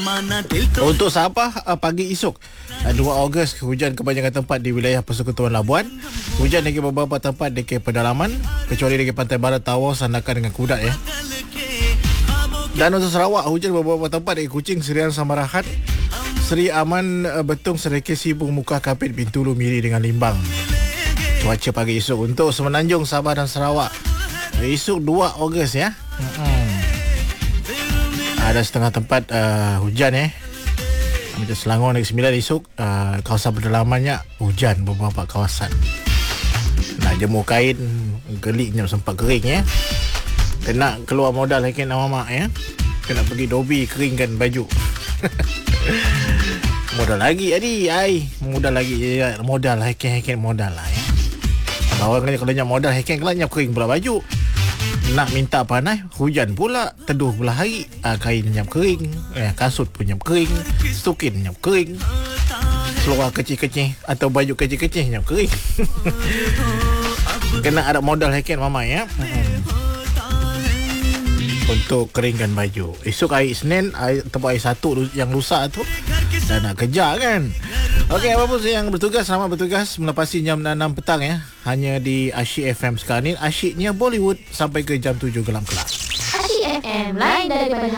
Untuk Sabah, pagi esok 2 Ogos, hujan kebanyakan tempat di wilayah Persekutuan Labuan. Hujan di beberapa tempat di pedalaman, kecuali di pantai barat Tawau, Sandakan dengan Kudat ya. Dan untuk Sarawak, hujan beberapa tempat di Kuching, Serian, Samarahat, Seri Aman, Betung, Serikis, Sibung, Muka, Kapit, Bintulu, Miri dengan Limbang. Cuaca pagi esok untuk Semenanjung, Sabah dan Sarawak, esok 2 Ogos ya. Ada setengah tempat hujan macam Selangor Negeri Sembilan esok, kawasan pedalamannya hujan beberapa kawasan. Nak jemur kain, geliknya sempat kering ya. Kena keluar modal hakin mamak ya. Kena pergi dobi keringkan baju. Modal lagi modal lagi ya, modal hakin modal lah ya. Kalau modal hakin kelanya kering pula baju. Nak minta panas, hujan pula, teduh pula hari, kain nyap kering, kasut pun nyap kering, stokin nyap kering, seluar kecil-kecil atau baju kecil-kecil nyap kering. Kena ada modal hakin mama ya. Untuk keringkan baju. Esok hari Isnin, tempat hari Satu yang lusa tu dah nak kerja kan. Okey, apa pun yang bertugas, selamat bertugas melepasi jam 6 petang ya. Hanya di Asyik FM sekarang ni. Asyiknya Bollywood sampai ke jam 7 gelam kelab. Asyik FM, lain daripada